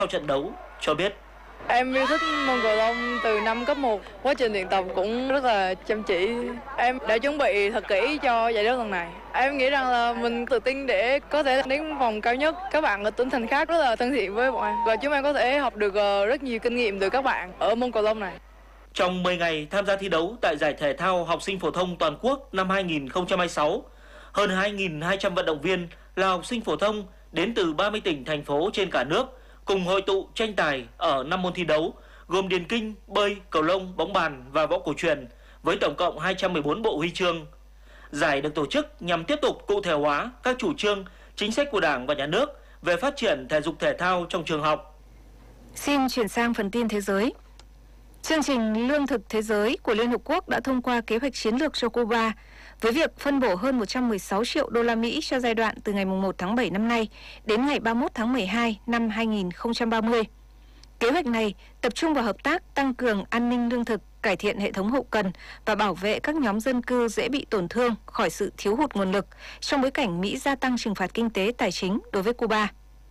Sau trận đấu cho biết em yêu thích môn cầu lông từ năm cấp 1, quá trình luyện tập cũng rất là chăm chỉ. Em đã chuẩn bị thật kỹ cho giải đấu lần này. Em nghĩ rằng là mình tự tin để có thể đến vòng cao nhất. Các bạn ở tỉnh thành khác rất là thân thiện với bọn em và chúng em có thể học được rất nhiều kinh nghiệm từ các bạn ở môn cầu lông này. trong 10 ngày tham gia thi đấu tại giải thể thao học sinh phổ thông toàn quốc năm 2026, hơn 2.200 vận động viên là học sinh phổ thông đến từ 30 tỉnh thành phố trên cả nước cùng hội tụ tranh tài ở 5 môn thi đấu gồm điền kinh, bơi, cầu lông, bóng bàn và võ cổ truyền với tổng cộng 214 bộ huy chương. Giải được tổ chức nhằm tiếp tục cụ thể hóa các chủ trương, chính sách của Đảng và Nhà nước về phát triển thể dục thể thao trong trường học. Xin chuyển sang phần tin thế giới. Chương trình Lương thực Thế giới của Liên Hợp Quốc đã thông qua kế hoạch chiến lược cho Cuba với việc phân bổ hơn 116 triệu đô la Mỹ cho giai đoạn từ ngày 1 tháng 7 năm nay đến ngày 31 tháng 12 năm 2030. Kế hoạch này tập trung vào hợp tác tăng cường an ninh lương thực, cải thiện hệ thống hậu cần và bảo vệ các nhóm dân cư dễ bị tổn thương khỏi sự thiếu hụt nguồn lực trong bối cảnh Mỹ gia tăng trừng phạt kinh tế tài chính đối với Cuba.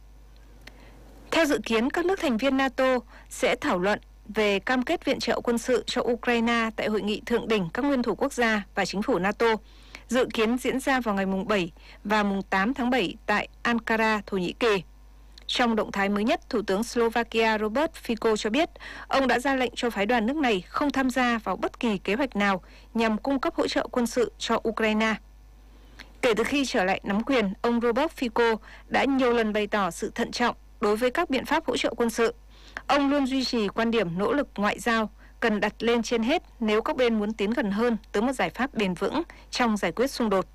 Theo dự kiến, các nước thành viên NATO sẽ thảo luận về cam kết viện trợ quân sự cho Ukraine tại hội nghị thượng đỉnh các nguyên thủ quốc gia và chính phủ NATO, dự kiến diễn ra vào ngày 7 và 8 tháng 7 tại Ankara, Thổ Nhĩ Kỳ. Trong động thái mới nhất, Thủ tướng Slovakia Robert Fico cho biết ông đã ra lệnh cho phái đoàn nước này không tham gia vào bất kỳ kế hoạch nào nhằm cung cấp hỗ trợ quân sự cho Ukraine. Kể từ khi trở lại nắm quyền, ông Robert Fico đã nhiều lần bày tỏ sự thận trọng đối với các biện pháp hỗ trợ quân sự. Ông luôn duy trì quan điểm nỗ lực ngoại giao cần đặt lên trên hết nếu các bên muốn tiến gần hơn tới một giải pháp bền vững trong giải quyết xung đột.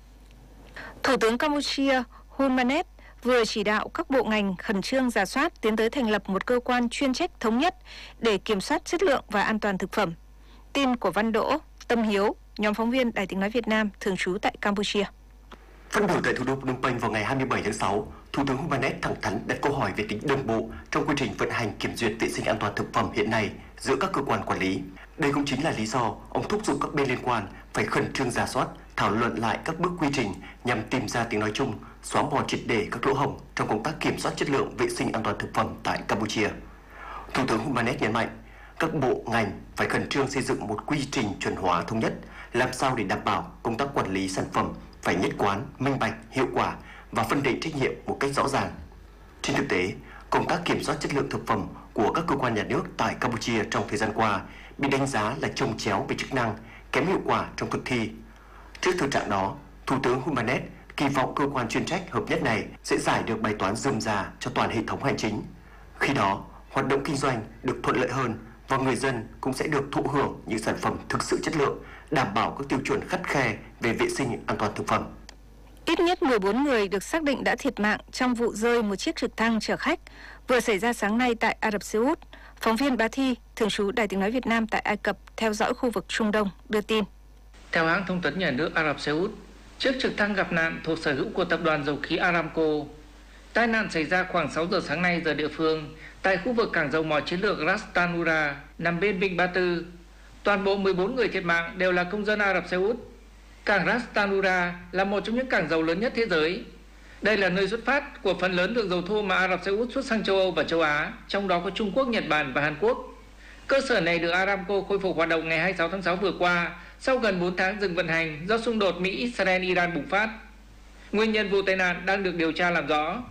Thủ tướng Campuchia Hun Manet vừa chỉ đạo các bộ ngành khẩn trương rà soát tiến tới thành lập một cơ quan chuyên trách thống nhất để kiểm soát chất lượng và an toàn thực phẩm. Tin của Văn Đỗ, Tâm Hiếu, nhóm phóng viên Đài Tiếng nói Việt Nam thường trú tại Campuchia. Phát biểu tại thủ đô Phnom Penh vào ngày 27 tháng 6, Thủ tướng Hun Manet thẳng thắn đặt câu hỏi về tính đồng bộ trong quy trình vận hành kiểm duyệt vệ sinh an toàn thực phẩm hiện nay giữa các cơ quan quản lý. Đây cũng chính là lý do ông thúc giục các bên liên quan phải khẩn trương rà soát, thảo luận lại các bước quy trình nhằm tìm ra tiếng nói chung, xóa bỏ triệt để các lỗ hổng trong công tác kiểm soát chất lượng vệ sinh an toàn thực phẩm tại Campuchia. Thủ tướng Hun Manet nhấn mạnh, các bộ ngành phải khẩn trương xây dựng một quy trình chuẩn hóa thống nhất, làm sao để đảm bảo công tác quản lý sản phẩm phải nhất quán, minh bạch, hiệu quả và phân định trách nhiệm một cách rõ ràng. Trên thực tế, công tác kiểm soát chất lượng thực phẩm của các cơ quan nhà nước tại Campuchia trong thời gian qua bị đánh giá là chồng chéo về chức năng, kém hiệu quả trong thực thi. Trước thực trạng đó, Thủ tướng Hun Manet kỳ vọng cơ quan chuyên trách hợp nhất này sẽ giải được bài toán rườm rà cho toàn hệ thống hành chính. Khi đó, hoạt động kinh doanh được thuận lợi hơn và người dân cũng sẽ được thụ hưởng những sản phẩm thực sự chất lượng, đảm bảo các tiêu chuẩn khắt khe về vệ sinh an toàn thực phẩm. Ít nhất 14 người được xác định đã thiệt mạng trong vụ rơi một chiếc trực thăng chở khách vừa xảy ra sáng nay tại Ả Rập Xê Út. Phóng viên Bá Thi, thường trú Đài Tiếng nói Việt Nam tại Ai Cập theo dõi khu vực Trung Đông đưa tin. Theo hãng thông tấn nhà nước Ả Rập Xê Út, chiếc trực thăng gặp nạn thuộc sở hữu của tập đoàn dầu khí Aramco. Tai nạn xảy ra khoảng 6 giờ sáng nay giờ địa phương tại khu vực cảng dầu mỏ chiến lược Ras Tanura nằm bên vịnh Ba Tư. Toàn bộ 14 người thiệt mạng đều là công dân Ả Rập Xê Út. Cảng Ras Tanura là một trong những cảng dầu lớn nhất thế giới. Đây là nơi xuất phát của phần lớn lượng dầu thô mà Ả Rập Xê Út xuất sang châu Âu và châu Á, trong đó có Trung Quốc, Nhật Bản và Hàn Quốc. Cơ sở này được Aramco khôi phục hoạt động ngày 26 tháng 6 vừa qua sau gần 4 tháng dừng vận hành do xung đột Mỹ-Israel-Iran bùng phát. Nguyên nhân vụ tai nạn đang được điều tra làm rõ.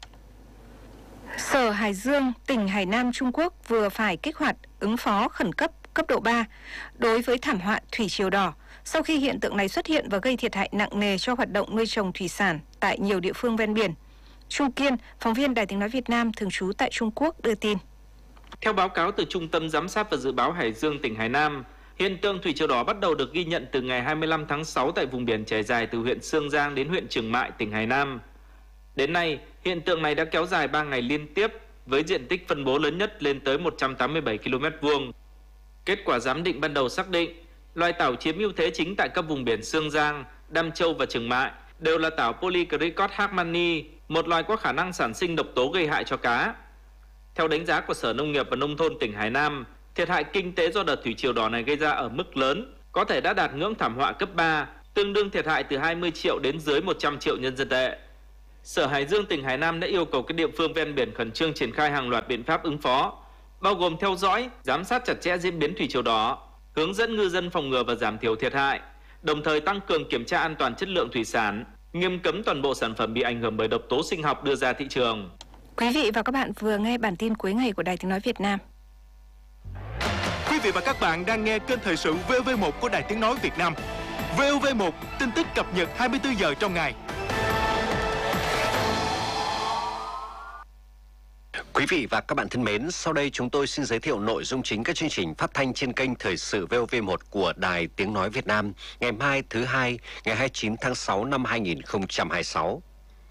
Sở Hải Dương, tỉnh Hải Nam, Trung Quốc vừa phải kích hoạt ứng phó khẩn cấp cấp độ 3 đối với thảm họa thủy triều đỏ sau khi hiện tượng này xuất hiện và gây thiệt hại nặng nề cho hoạt động nuôi trồng thủy sản tại nhiều địa phương ven biển. Trung Kiên, phóng viên Đài Tiếng nói Việt Nam thường trú tại Trung Quốc đưa tin. Theo báo cáo từ Trung tâm Giám sát và Dự báo Hải Dương tỉnh Hải Nam, hiện tượng thủy triều đỏ bắt đầu được ghi nhận từ ngày 25 tháng 6 tại vùng biển trải dài từ huyện Sương Giang đến huyện Trường Mại, tỉnh Hải Nam. Đến nay, hiện tượng này đã kéo dài 3 ngày liên tiếp với diện tích phân bố lớn nhất lên tới 187 km². Kết quả giám định ban đầu xác định, loài tảo chiếm ưu thế chính tại các vùng biển Sương Giang, Đam Châu và Trường Mại đều là tảo Polycricot harmani, một loài có khả năng sản sinh độc tố gây hại cho cá. Theo đánh giá của Sở Nông nghiệp và Nông thôn tỉnh Hải Nam, thiệt hại kinh tế do đợt thủy triều đỏ này gây ra ở mức lớn, có thể đã đạt ngưỡng thảm họa cấp 3, tương đương thiệt hại từ 20 triệu đến dưới 100 triệu nhân dân tệ. Sở Hải Dương tỉnh Hải Nam đã yêu cầu các địa phương ven biển khẩn trương triển khai hàng loạt biện pháp ứng phó, bao gồm theo dõi, giám sát chặt chẽ diễn biến thủy triều đó, hướng dẫn ngư dân phòng ngừa và giảm thiểu thiệt hại, đồng thời tăng cường kiểm tra an toàn chất lượng thủy sản, nghiêm cấm toàn bộ sản phẩm bị ảnh hưởng bởi độc tố sinh học đưa ra thị trường. Quý vị và các bạn vừa nghe bản tin cuối ngày của Đài Tiếng nói Việt Nam. Quý vị và các bạn đang nghe kênh thời sự VOV1 của Đài Tiếng nói Việt Nam. VOV1, tin tức cập nhật 24 giờ trong ngày. Quý vị và các bạn thân mến, sau đây chúng tôi xin giới thiệu nội dung chính các chương trình phát thanh trên kênh Thời sự VOV1 của Đài Tiếng nói Việt Nam ngày mai thứ Hai, ngày 29 tháng 6 năm 2026.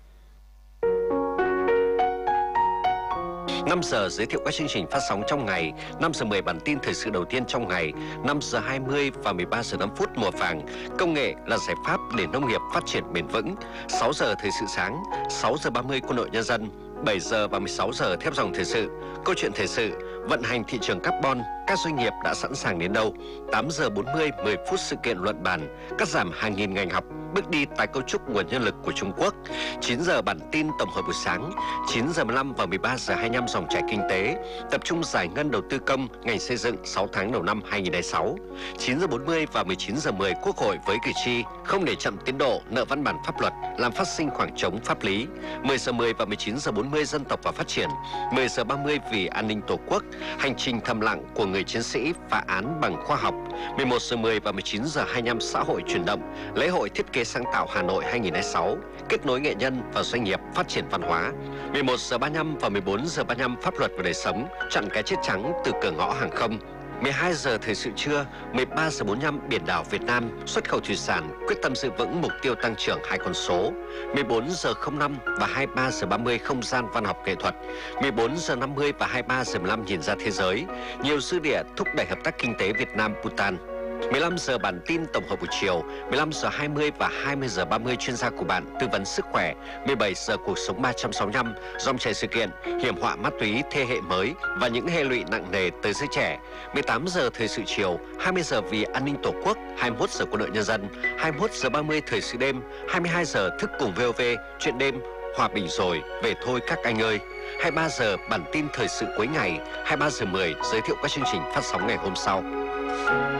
5 giờ giới thiệu các chương trình phát sóng trong ngày, 5 giờ 10 bản tin thời sự đầu tiên trong ngày, 5 giờ 20 và 13 giờ 5 phút mùa vàng, công nghệ là giải pháp để nông nghiệp phát triển bền vững, 6 giờ thời sự sáng, 6 giờ 30 quân đội nhân dân, 7 giờ và 16 giờ thép dòng thời sự, câu chuyện thời sự, vận hành thị trường carbon, các doanh nghiệp đã sẵn sàng đến đâu, 8 giờ 40, 10 phút sự kiện luận bàn, cắt giảm hàng nghìn ngành học, bước đi tái cấu trúc nguồn nhân lực của Trung Quốc, 9 giờ bản tin tổng hợp buổi sáng, 9 giờ 15 và 13 giờ 25 dòng chảy kinh tế, tập trung giải ngân đầu tư công ngành xây dựng 6 tháng đầu năm 2026, 9 giờ 40 và 19 giờ 10 Quốc hội với cử tri, không để chậm tiến độ nợ văn bản pháp luật, làm phát sinh khoảng trống pháp lý, 10 giờ 10 và 19 giờ 40 dân tộc và phát triển, 10 giờ 30 vì an ninh Tổ quốc, hành trình thầm lặng của người chiến sĩ phá án bằng khoa học, 11 giờ 10 và 19 giờ 25 xã hội chuyển động, lễ hội thiết kế sáng tạo Hà Nội 2026, kết nối nghệ nhân và doanh nghiệp phát triển văn hóa, 11 giờ 35 và 14 giờ 35 pháp luật và đời sống, chặn cái chết trắng từ cửa ngõ hàng không, 12 giờ thời sự trưa, 13 giờ 45 biển đảo Việt Nam, xuất khẩu thủy sản, quyết tâm giữ vững mục tiêu tăng trưởng 2 con số, 14 giờ 05 và 23 giờ 30 không gian văn học nghệ thuật, 14 giờ 50 và 23 giờ 15 nhìn ra thế giới, nhiều dư địa thúc đẩy hợp tác kinh tế Việt Nam Bhutan. 15 giờ bản tin tổng hợp buổi chiều, 15 giờ 20 và 20 giờ 30 chuyên gia của bạn tư vấn sức khỏe, 17 giờ cuộc sống 365, dòng chảy sự kiện, hiểm họa ma túy thế hệ mới và những hệ lụy nặng nề tới giới trẻ, 18 giờ thời sự chiều, 20 giờ vì an ninh Tổ quốc, 21 giờ quân đội nhân dân, 21 giờ 30 thời sự đêm, 22 giờ thức cùng VOV, chuyện đêm, hòa bình rồi, về thôi các anh ơi. 23 giờ bản tin thời sự cuối ngày, 23 giờ 10 giới thiệu các chương trình phát sóng ngày hôm sau.